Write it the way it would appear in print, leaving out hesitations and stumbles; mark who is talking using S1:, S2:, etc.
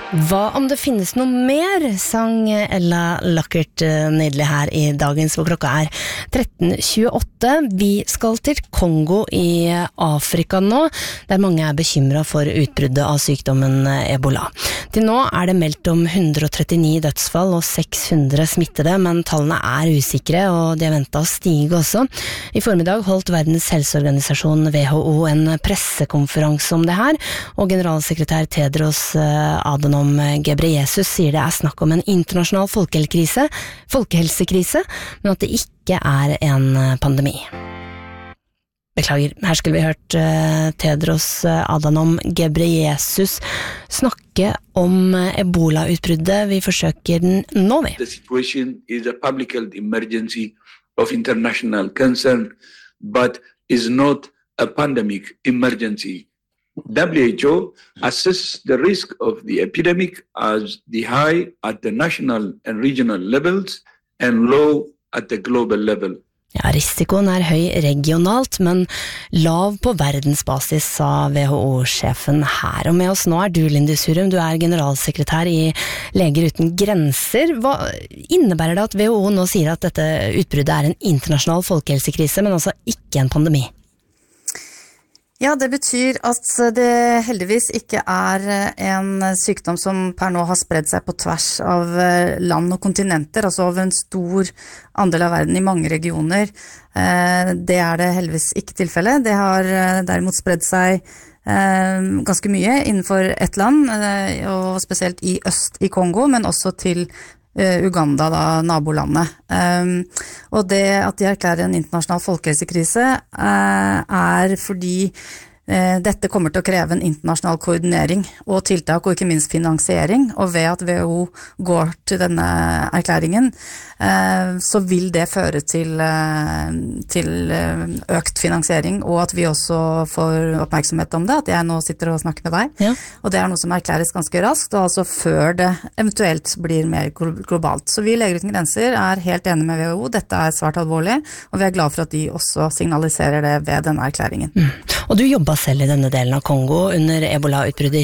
S1: Hva om det finnes noe mer, sang Ella Luckert nydelig her i dagens, hvor klokka 13:28. Vi skal til Kongo i Afrika nå, der mange bekymret for utbruddet av sykdommen Ebola. Til nå det meldt om 139 dødsfall og 600 smittede, men tallene usikre, og de ventet å stige også. I formiddag holdt Verdens helseorganisasjon WHO en pressekonferanse om det her, og generalsekretær Tedros Adhanom Ghebreyesus sier det snakk om en internasjonal folkehelsekrise, men at det ikke en pandemi. Beklager, her skulle vi hørt Tedros Adhanom Ghebreyesus snakke om Ebola-utbruddet. Vi forsøker den nå, vi.
S2: The situation is a public health emergency of international concern, but is not a pandemic emergency. WHO assesses the risk of the epidemic as the high at the national and regional levels and low at the global level.
S1: Ja, risikoen høy regionalt, men lav på verdensbasis, sa WHO-sjefen her. Og med oss nå du, Lindis Hurum, du generalsekretær i Leger uten grenser. Hva innebærer det at WHO nå sier at dette utbruddet en internasjonal folkehelsekrise, men altså ikke en pandemi?
S3: Ja, det betyr at det heldigvis ikke en sykdom som per nå har spredd seg på tvers av land og kontinenter, altså over en stor andel av verden i mange regioner. Det det heldigvis ikke tilfelle. Det har derimot spredd seg ganske mye innenfor et land, og spesielt i øst i Kongo, men også til Uganda, da, nabolandet. Og det at de erklærer en internasjonal folkehelsekrise fordi dette kommer til å kreve en internasjonal koordinering og tiltak, og ikke minst finansiering. Og ved at WHO går til denne erklæringen, så vil det føre til økt finansiering, og at vi også får oppmerksomhet om det, at jeg nå sitter og snakker med deg. Ja. Og det noe som erklæres ganske raskt, og altså før det eventuelt blir mer globalt. Så vi i Leger uten grenser helt enige med WHO. Dette svært alvorlig, og vi glad for at de også signaliserer det ved denne erklæringen.
S1: Og du jobber selv i denne delen av Kongo under Ebola-utbruddet